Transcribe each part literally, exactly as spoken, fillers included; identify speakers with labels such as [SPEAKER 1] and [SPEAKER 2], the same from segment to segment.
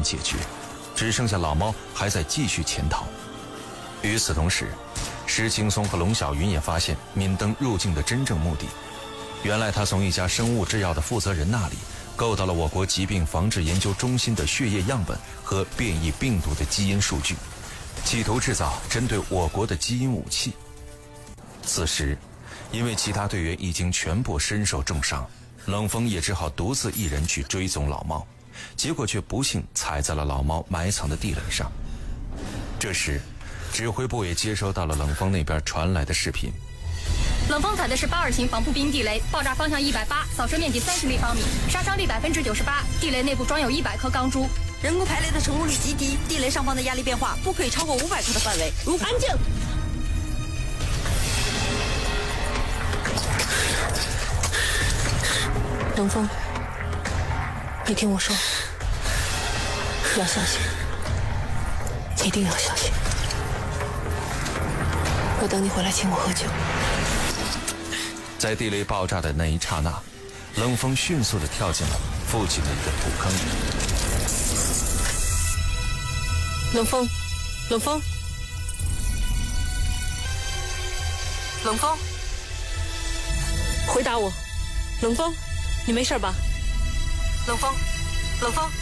[SPEAKER 1] 然解决，只剩下老猫还在继续潜逃。与此同时，石青松和龙小云也发现闵登入境的真正目的。原来他从一家生物制药的负责人那里购到了我国疾病防治研究中心的血液样本和变异病毒的基因数据，企图制造针对我国的基因武器。此时，因为其他队员已经全部身受重伤，冷锋也只好独自一人去追踪老猫，结果却不幸踩在了老猫埋藏的地雷上。这时，指挥部也接收到了冷锋那边传来的视频。
[SPEAKER 2] 冷锋踩的是八二型防步兵地雷，爆炸方向一百八，扫射面积三十立方米，杀伤力百分之九十八。地雷内部装有一百颗钢珠，
[SPEAKER 3] 人工排雷的成功率极低，地雷上方的压力变化不可以超过五百克的范围。如安静。
[SPEAKER 4] 冷锋，你听我说，要相信，一定要相信。我等你回来请我喝酒。
[SPEAKER 1] 在地雷爆炸的那一刹那，冷锋迅速地跳进了父亲的一个土坑里。
[SPEAKER 4] 冷锋，冷锋，冷锋，回答我，冷锋，你没事吧？冷锋，冷锋，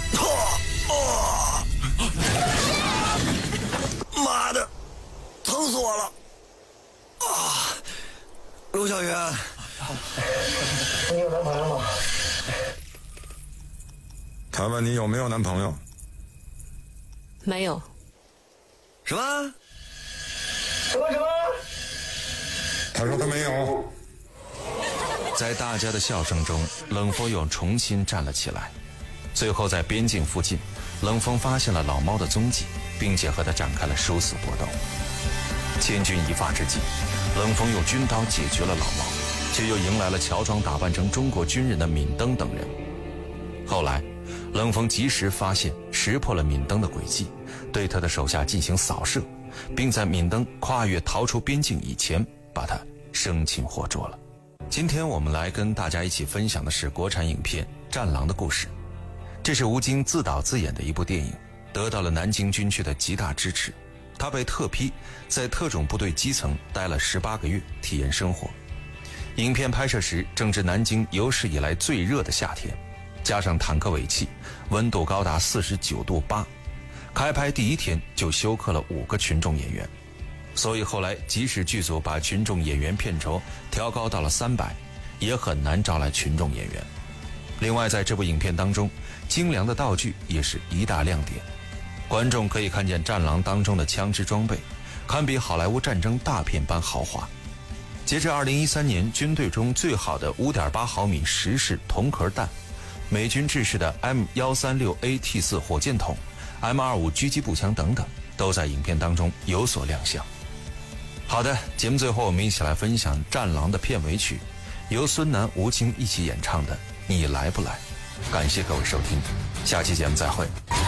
[SPEAKER 5] 妈的，疼死我了！啊，陆小云，
[SPEAKER 6] 你有男朋友吗？
[SPEAKER 7] 他问你有没有男朋友？
[SPEAKER 4] 没有。
[SPEAKER 5] 什么？
[SPEAKER 6] 什么什么？
[SPEAKER 7] 他说他没有。
[SPEAKER 1] 在大家的笑声中，冷锋又重新站了起来。最后在边境附近，冷锋发现了老猫的踪迹，并且和他展开了殊死搏斗。千钧一发之际，冷锋用军刀解决了老猫，却又迎来了乔装打扮成中国军人的闵登等人。后来，冷锋及时发现识破了闵登的诡计，对他的手下进行扫射，并在闵登跨越逃出边境以前把他生擒活捉了。今天我们来跟大家一起分享的是国产影片《战狼的故事》，这是吴京自导自演的一部电影，得到了南京军区的极大支持。他被特批在特种部队基层待了十八个月，体验生活。影片拍摄时正值南京有史以来最热的夏天，加上坦克尾气，温度高达四十九度八。开拍第一天就休克了五个群众演员，所以后来即使剧组把群众演员片酬调高到了三百，也很难招来群众演员。另外，在这部影片当中，精良的道具也是一大亮点。观众可以看见战狼当中的枪支装备，堪比好莱坞战争大片般豪华。截至二零一三年，军队中最好的 五点八毫米石式铜壳弹，美军制式的 M 一三六 A T 四 火箭筒、M 二五 狙击步枪等等，都在影片当中有所亮相。好的，节目最后我们一起来分享《战狼》的片尾曲，由孙楠、吴京一起演唱的《你来不来》。感谢各位收听，下期节目再会。